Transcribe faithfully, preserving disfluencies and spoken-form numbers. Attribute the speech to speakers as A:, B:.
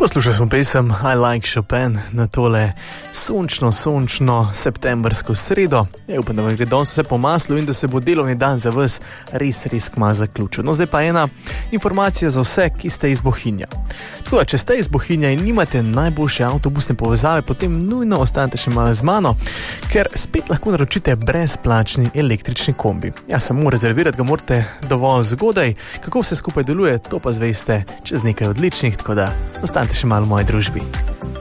A: Poslušal sem pesem I Like Chopin na tole sončno, sončno septembrsko sredo. Ja, upam, da vam gre danes vse po maslu in da se bo delovni dan za vas res, res kmalu zaključil. No, zdaj pa ena informacija za vse, ki ste iz Bohinja. Tako da, če ste iz Bohinja in nimate najboljše avtobusne povezave, potem nujno ostanete še malo z mano, ker spet lahko naročite brezplačni električni kombi. Ja, samo rezervirati ga morate dovolj zgodaj. Kako vse skupaj deluje, to pa zveste čez nekaj odličnih, tako da ostanite še malo v moji družbi.